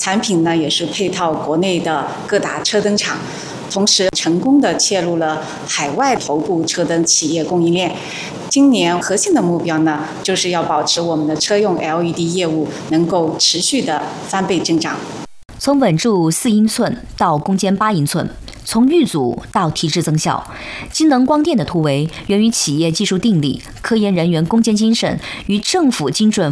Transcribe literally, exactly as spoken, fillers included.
产品呢也是配套国内的各大车灯厂，同时成功的切入了海外头部车灯企业供应链。今年核心的目标呢，就是要保持我们的车用 L E D 业务能够持续的翻倍增长。 从稳住四英寸到攻坚八英寸，从预组到提质增效，金能光电的突围源于企业技术定力、科研人员攻坚精神与政府精准